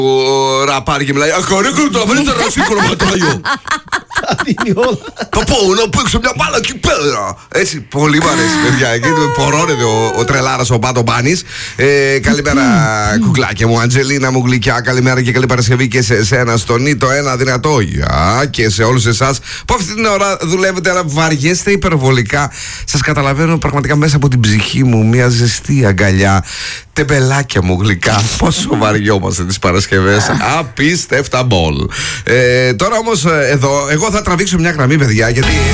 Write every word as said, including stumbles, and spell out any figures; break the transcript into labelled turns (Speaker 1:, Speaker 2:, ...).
Speaker 1: Ο ραπάρι και μιλάει. Αχαρίκο το βρείτε ρασίκο μπατάλιο. Το πω, να παίξω μια μπάλα εκεί πέρα. Έτσι, πολύ μ' αρέσει, παιδιά. Εκεί πορώνεται ο, ο τρελάρας ο Πάτο Μπάνης. Ε, καλημέρα, κουκλάκια μου, Αντζελίνα μου γλυκιά. Καλημέρα και καλή Παρασκευή και σε εσένα, στον Νίτο. Ένα δυνατό γεια και σε όλους εσάς που αυτή την ώρα δουλεύετε, αλλά βαριέστε υπερβολικά. Σας καταλαβαίνω πραγματικά μέσα από την ψυχή μου. Μια ζεστή αγκαλιά. Τεμπελάκια μου γλυκά. Πόσο βαριόμαστε τις Παρασκευές. Απίστευτα μπολ. Ε, τώρα όμως εδώ, εγώ θα τραβήξω μια γραμμή, παιδιά, γιατί